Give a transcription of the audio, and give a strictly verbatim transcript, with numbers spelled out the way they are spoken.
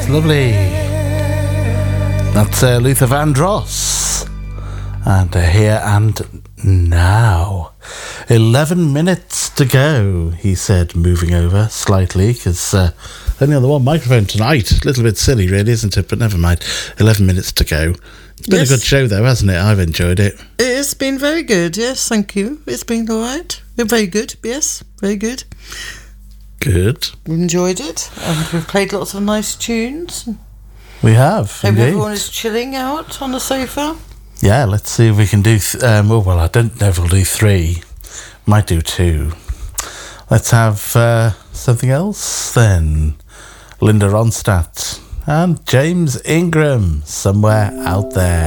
lovely. That's uh, Luther Vandross. And uh, Here and Now. Eleven minutes to go, he said, moving over slightly, because uh, only on the one microphone tonight. A little bit silly, really, isn't it? But never mind. Eleven minutes to go. It's been yes. a good show, though, hasn't it? I've enjoyed it. It's been very good, yes, thank you. It's been all right. Very good, yes, very good. Good. We've enjoyed it, and we've played lots of nice tunes. We have, Hope indeed. everyone is chilling out on the sofa. Yeah, let's see if we can do... Th- um, oh, well, I don't know if we'll do three. Might do two. Let's have uh, something else, then. Linda Ronstadt and James Ingram, Somewhere Out There.